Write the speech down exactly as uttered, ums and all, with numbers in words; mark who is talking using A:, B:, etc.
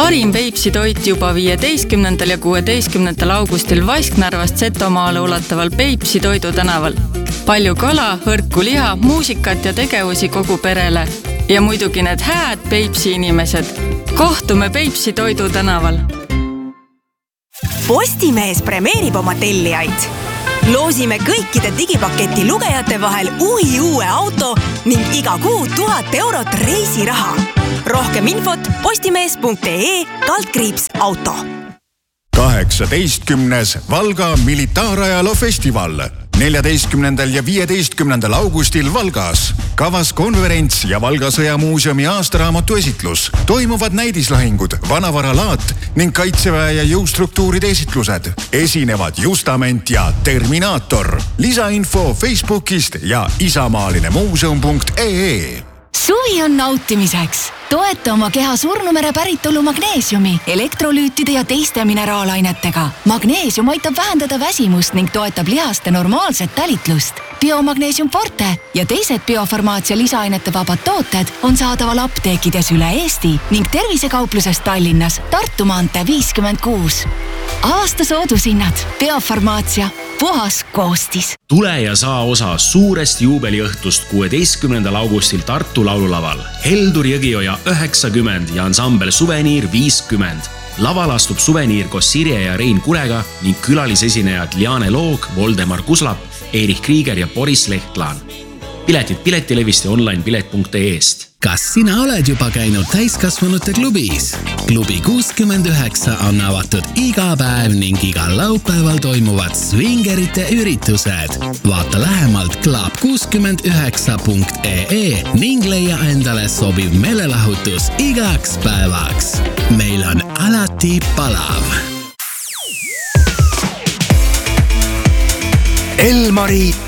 A: Parim Peipsi toit juba viieteistkümnendal ja kuueteistkümnendal augustil Vasknarvast Setomaale ulataval Peipsi Toidu tänaval. Palju kala, hõrku liha, muusikat ja tegevusi kogu perele. Ja muidugi need hääd Peipsi inimesed. Kohtume Peipsi Toidu tänaval.
B: Postimees premeerib oma tellijaid. Loosime kõikide digipaketi lugejate vahel uhi uue auto ning iga kuu tuhat eurot reisiraha. Rohkem infot postimees punkt ee kaldkriips auto.
C: kaheksateistkümnes Valga militaarajaloo festival. neljateistkümnendal ja viieteistkümnendal augustil Valgas. Kavas konverents ja Valga sõjamuuseumi aastaraamatu esitlus. Toimuvad näidislahingud, vanavaralaat ning kaitseväe ja jõustruktuuride esitlused. Esinevad Justament ja Terminaator. Lisainfo Facebookist ja isamaaline muuseum punkt ee.
D: Suvi on nautimiseks. Toeta oma keha surnumere päritolu magneesiumi, elektrolüütide ja teiste mineraalainetega. Magneesium aitab vähendada väsimust ning toetab lihaste normaalset tälitlust. Biomagneesium Forte ja teised biofarmaatsia lisaainete vabad tooted on saadaval apteekides üle Eesti ning tervisekaupluses Tallinnas Tartu maantee viiskümmend kuus. Aasta soodushinnad. Biofarmaatsia. Puhas koostis.
E: Tule ja saa osa suurest juubeliõhtust kuueteistkümnendal augustil Tartu laululaval. Heldur Jõgioja üheksakümmend ja ansambel Suveniir viiskümmend. Laval astub Suveniir koos Sirje ja Rein Kurega ning külalisesinejad Liane Loog, Voldemar Kuslap, Erich Krieger ja Boris Lehtlaan. Piletid piletilevist ja online pilet punkt ee-st.
F: Kas sina oled juba käinud täiskasvanute klubis? Klubi kuuskümmend üheksa on avatud iga päev ning igal laupäeval toimuvad swingerite üritused. Vaata lähemalt club kuuskümmend üheksa punkt ee ning leia endale sobiv meelelahutus igaks päevaks. Meil on alati palav.
G: Elmari